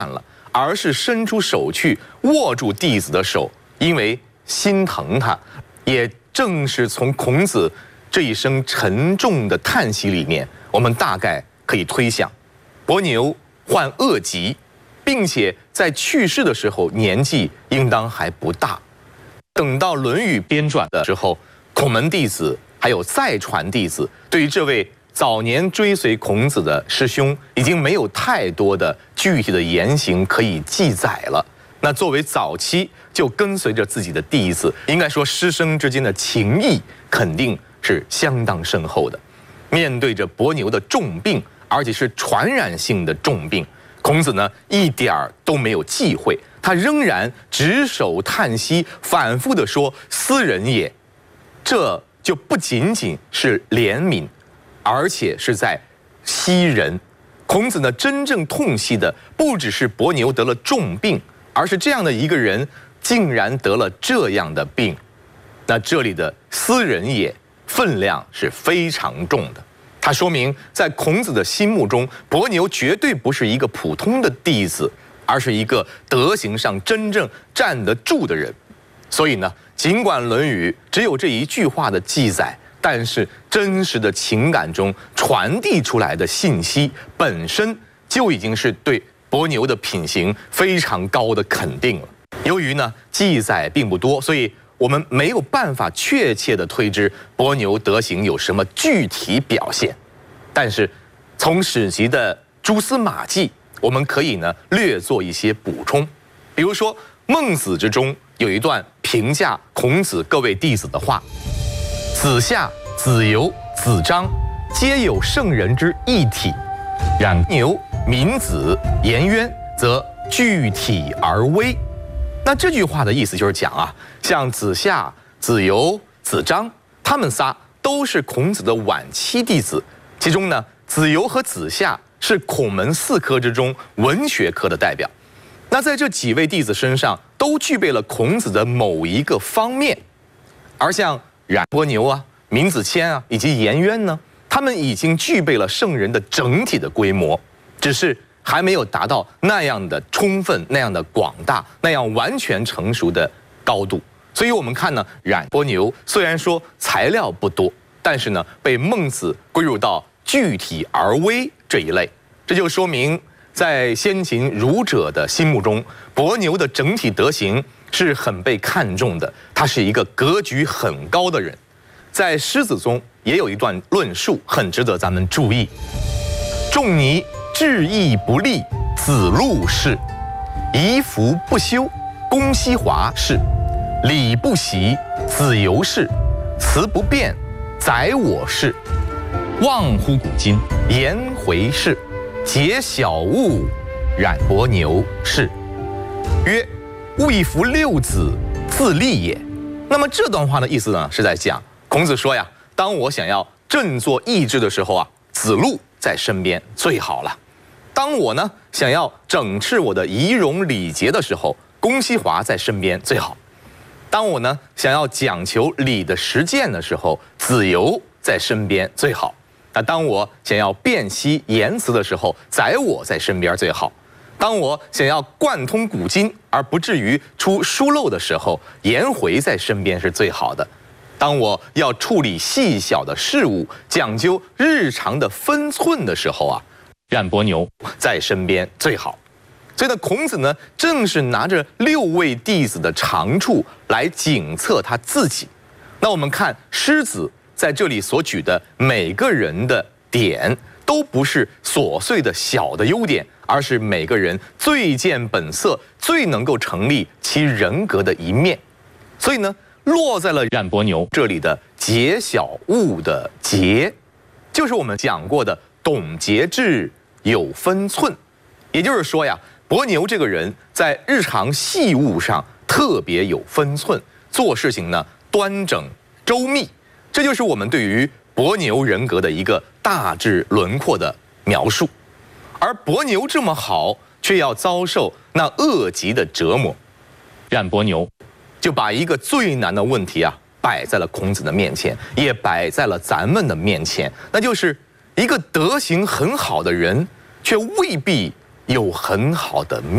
了，而是伸出手去握住弟子的手，因为心疼他。也正是从孔子这一声沉重的叹息里面，我们大概可以推想，伯牛患恶疾，并且在去世的时候年纪应当还不大。等到《论语》编撰的时候，孔门弟子还有再传弟子对于这位早年追随孔子的师兄，已经没有太多的具体的言行可以记载了。那作为早期就跟随着自己的弟子，应该说师生之间的情谊肯定是相当深厚的。面对着伯牛的重病，而且是传染性的重病，孔子呢一点儿都没有忌讳，他仍然执手叹息，反复地说：“斯人也。”这就不仅仅是怜悯，而且是在惜人。孔子呢，真正痛惜的不只是伯牛得了重病，而是这样的一个人竟然得了这样的病。那这里的斯人也分量是非常重的，它说明在孔子的心目中，伯牛绝对不是一个普通的弟子，而是一个德行上真正站得住的人。所以呢，尽管《论语》只有这一句话的记载，但是真实的情感中传递出来的信息本身就已经是对伯牛的品行非常高的肯定了。由于呢记载并不多，所以我们没有办法确切的推知伯牛德行有什么具体表现。但是从史籍的蛛丝马迹，我们可以呢略做一些补充。比如说《孟子》之中有一段评价孔子各位弟子的话：“子夏、子游、子张，皆有圣人之义体；然牛、闵子、颜渊，则具体而微。”那这句话的意思就是讲啊，像子夏、子游、子张，他们仨都是孔子的晚期弟子，其中呢，子游和子夏是孔门四科之中文学科的代表。那在这几位弟子身上都具备了孔子的某一个方面，而像冉伯牛啊、闵子骞啊以及颜渊呢，他们已经具备了圣人的整体的规模，只是还没有达到那样的充分、那样的广大、那样完全成熟的高度。所以我们看呢，冉伯牛虽然说材料不多，但是呢，被孟子归入到具体而微这一类，这就说明在先秦儒者的心目中，伯牛的整体德行是很被看重的，他是一个格局很高的人。在狮子中也有一段论述很值得咱们注意：仲尼志义不立，子路是；夷服不修，公西华是；礼不习，子游是；辞不变，宰我是；望乎古今，颜回是；解小物，冉伯牛是。曰：物以服六子，自立也。那么这段话的意思呢，是在讲孔子说呀，当我想要振作意志的时候啊，子路在身边最好了。当我呢想要整治我的仪容礼节的时候，公西华在身边最好。当我呢想要讲求礼的实践的时候，子游在身边最好。那当我想要辨析言辞的时候，宰我在身边最好。当我想要贯通古今而不至于出疏漏的时候，颜回在身边是最好的。当我要处理细小的事物，讲究日常的分寸的时候啊，冉伯牛在身边最好。所以呢，孔子呢，正是拿着6位弟子的长处来检测他自己。那我们看狮子在这里所举的每个人的点，都不是琐碎的小的优点，而是每个人最见本色、最能够成立其人格的一面。所以呢，落在了冉伯牛这里的解小物的节，就是我们讲过的懂节制、有分寸。也就是说呀，伯牛这个人在日常细务上特别有分寸，做事情呢端整周密，这就是我们对于伯牛人格的一个大致轮廓的描述。而伯牛这么好，却要遭受那恶疾的折磨，冉伯牛就把一个最难的问题啊摆在了孔子的面前，也摆在了咱们的面前，那就是一个德行很好的人，却未必有很好的命。